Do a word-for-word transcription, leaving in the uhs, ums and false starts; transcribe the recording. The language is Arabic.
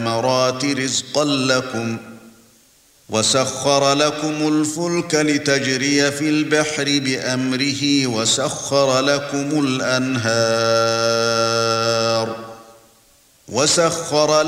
الثمرات رزقا لكم وسخر لكم الفلك لتجري في البحر بأمره وسخر لكم الأنهار وسخر